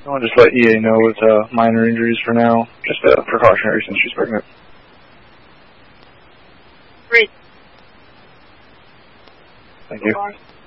I'll just let EA know with minor injuries for now. Just precautionary since she's pregnant. Great. Thank you. Bye.